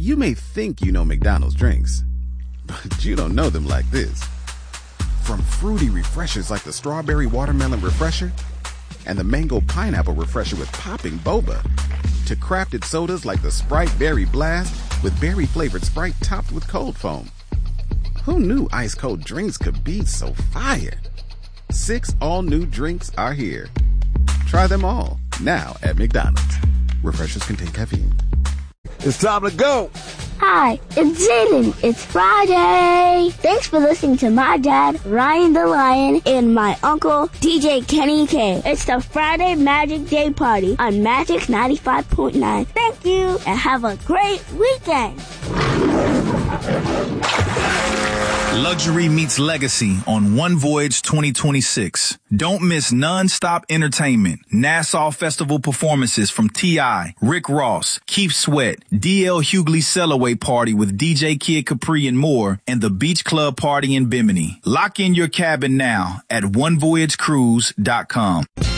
You may think you know McDonald's drinks, but you don't know them like this. From fruity refreshers like the Strawberry Watermelon Refresher and the Mango Pineapple Refresher with popping boba, to crafted sodas like the Sprite Berry Blast with berry-flavored Sprite topped with cold foam. Who knew ice-cold drinks could be so fire? 6 all-new drinks are here. Try them all, now at McDonald's. Refreshers contain caffeine. It's time to go. Hi, it's Zayden. It's Friday. Thanks for listening to my dad, Ryan the Lion, and my uncle, DJ Kenny K. It's the Friday Magic Day Party on Magic 95.9. Thank you, and have a great weekend. Luxury meets legacy on One Voyage 2026. Don't miss non-stop entertainment, Nassau Festival performances from T.I., Rick Ross, Keith Sweat, D.L. Hughley Sellaway Party with DJ Kid Capri and more, and the Beach Club Party in Bimini. Lock in your cabin now at onevoyagecruise.com.